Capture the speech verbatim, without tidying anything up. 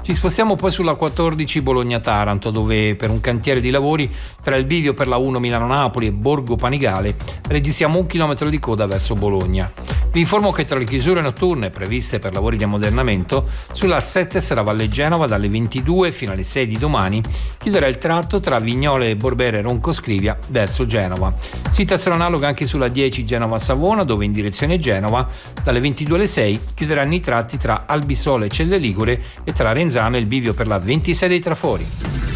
Ci spostiamo poi sulla quattordici Bologna-Taranto, dove per un cantiere di lavori tra il bivio per la uno Milano-Napoli e Borgo Panigale registriamo un chilometro di coda verso Bologna. Vi informo che tra le chiusure notturne previste per lavori di ammodernamento, sulla A sette Serravalle Genova dalle ventidue fino alle sei di domani chiuderà il tratto tra Vignole e Borbere Ronco Scrivia verso Genova. Situazione analoga anche sulla dieci Genova-Savona, dove in direzione Genova dalle ventidue alle sei chiuderanno i tratti tra Albisole e Celle Ligure e tra Renzano e il bivio per la ventisei dei Trafori.